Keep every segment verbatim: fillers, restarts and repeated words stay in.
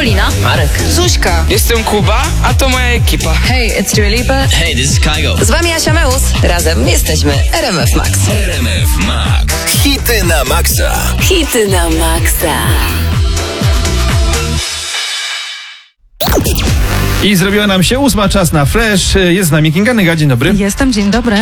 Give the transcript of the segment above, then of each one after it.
Karolina. Marek. Zuśka. Jestem Kuba, a to moja ekipa. Hey, it's Dua Lipa. Hey, this is Kygo. Z wami Asia Meus. Razem jesteśmy R M F Max. R M F Max. Hity na maksa. Hity na maksa. I zrobiła nam się ósma, czas na Fresh. Jest z nami Kinga Nyga. Dzień dobry. Jestem, dzień dobry.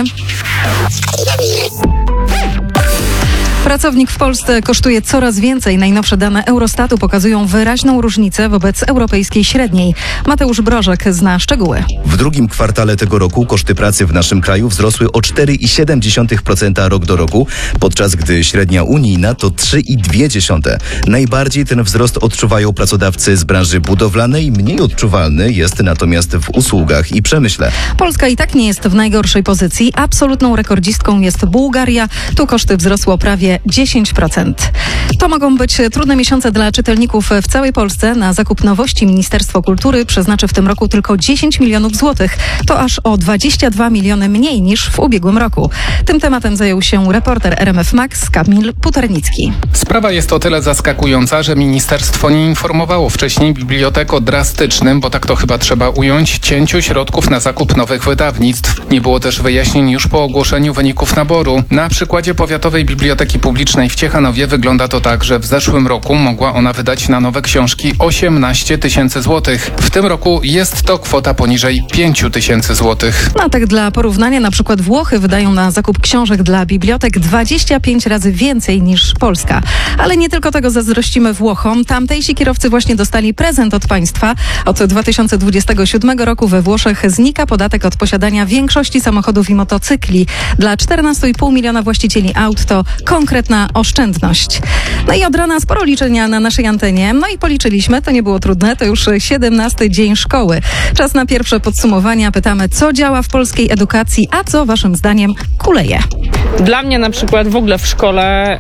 Pracownik w Polsce kosztuje coraz więcej. Najnowsze dane Eurostatu pokazują wyraźną różnicę wobec europejskiej średniej. Mateusz Brożek zna szczegóły. W drugim kwartale tego roku koszty pracy w naszym kraju wzrosły o cztery przecinek siedem procent rok do roku, podczas gdy średnia unijna to trzy przecinek dwa. Najbardziej ten wzrost odczuwają pracodawcy z branży budowlanej, mniej odczuwalny jest natomiast w usługach i przemyśle. Polska i tak nie jest w najgorszej pozycji. Absolutną rekordzistką jest Bułgaria. Tu koszty wzrosły o prawie dziesięć procent. To mogą być trudne miesiące dla czytelników w całej Polsce. Na zakup nowości Ministerstwo Kultury przeznaczy w tym roku tylko dziesięć milionów złotych. To aż o dwadzieścia dwa miliony mniej niż w ubiegłym roku. Tym tematem zajął się reporter R M F Max Kamil Puternicki. Sprawa jest o tyle zaskakująca, że ministerstwo nie informowało wcześniej bibliotek o drastycznym, bo tak to chyba trzeba ująć, cięciu środków na zakup nowych wydawnictw. Nie było też wyjaśnień już po ogłoszeniu wyników naboru. Na przykładzie Powiatowej Biblioteki Publicznej w Ciechanowie wygląda to tak, że w zeszłym roku mogła ona wydać na nowe książki osiemnaście tysięcy złotych. W tym roku jest to kwota poniżej pięć tysięcy złotych. No tak dla porównania, na przykład Włochy wydają na zakup książek dla bibliotek dwadzieścia pięć razy więcej niż Polska. Ale nie tylko tego zazdrościmy Włochom. Tamtejsi kierowcy właśnie dostali prezent od państwa. Od dwa tysiące dwudziestego siódmego roku we Włoszech znika podatek od posiadania większości samochodów i motocykli. Dla czternaście i pół miliona właścicieli aut to konkretna oszczędność. No i od rana sporo liczenia na naszej antenie. No i policzyliśmy, to nie było trudne, to już siedemnasty dzień szkoły. Czas na pierwsze podsumowania. Pytamy, co działa w polskiej edukacji, a co waszym zdaniem kuleje? Dla mnie na przykład w ogóle w szkole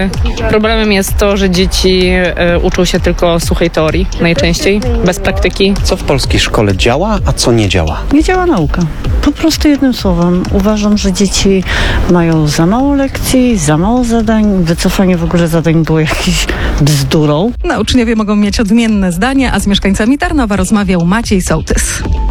y, problemem jest to, że dzieci y, uczą się tylko suchej teorii najczęściej, bez praktyki. Co w polskiej szkole działa, a co nie działa? Nie działa nauka. Po prostu jednym słowem. Uważam, że dzieci mają za mało lekcji, za mało zadań. Wycofanie w ogóle zadań było jakieś bzdurą. No, uczniowie mogą mieć odmienne zdania, a z mieszkańcami Tarnowa rozmawiał Maciej Sołtys.